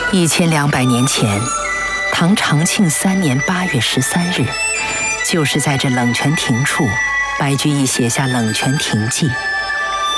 1200年前，唐长庆3年8月13日，就是在这冷泉亭处，白居易写下《冷泉亭记》。